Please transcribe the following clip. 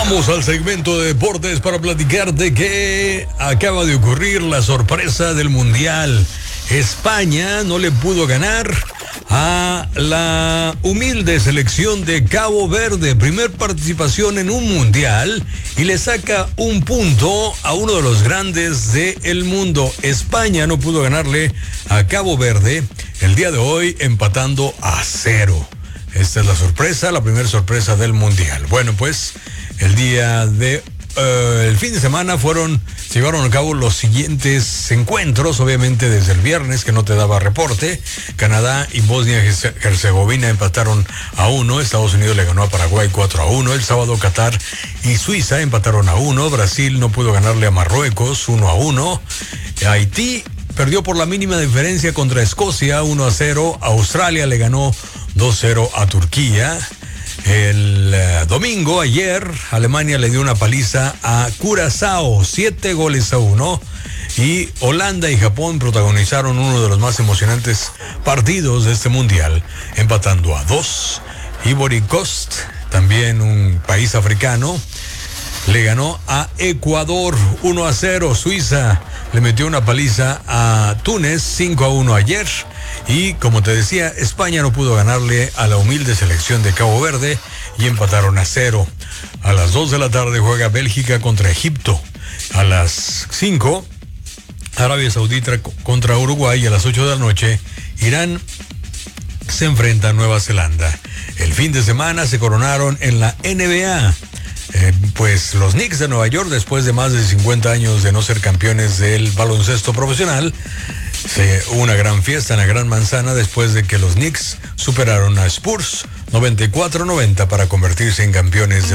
Vamos al segmento de deportes para platicar de que acaba de ocurrir la sorpresa del Mundial. España no le pudo ganar a la humilde selección de Cabo Verde. Primer participación en un Mundial y le saca un punto a uno de los grandes del mundo. España no pudo ganarle a Cabo Verde el día de hoy, empatando a 0. Esta es la sorpresa, la primera sorpresa del Mundial. Bueno, pues el fin de semana se llevaron a cabo los siguientes encuentros, obviamente desde el viernes, que no te daba reporte. Canadá y Bosnia-Herzegovina empataron a 1. Estados Unidos le ganó a Paraguay 4-1. El sábado Qatar y Suiza empataron a 1. Brasil no pudo ganarle a Marruecos 1-1. Haití perdió por la mínima diferencia contra Escocia 1-0. Australia le ganó 2-0 a Turquía. El domingo, ayer, Alemania le dio una paliza a Curazao, 7-1. Y Holanda y Japón protagonizaron uno de los más emocionantes partidos de este mundial, empatando a 2. Ivory Coast, también un país africano, le ganó a Ecuador 1-0. Suiza le metió una paliza a Túnez 5-1 ayer. Y como te decía, España no pudo ganarle a la humilde selección de Cabo Verde y empataron a 0. A las 2 de la tarde juega Bélgica contra Egipto. A las 5, Arabia Saudita contra Uruguay. Y a las 8 de la noche, Irán se enfrenta a Nueva Zelanda. El fin de semana se coronaron en la NBA. Pues los Knicks de Nueva York, después de más de 50 años de no ser campeones del baloncesto profesional, hubo una gran fiesta en la Gran Manzana después de que los Knicks superaron a Spurs 94-90 para convertirse en campeones del